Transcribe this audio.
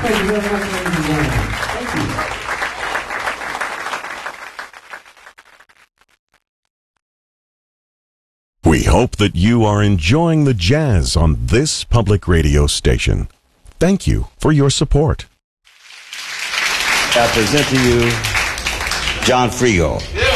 Thank you very much, ladies and gentlemen. Thank you. We hope that you are enjoying the jazz on this public radio station. Thank you for your support. I present to you John Frigo.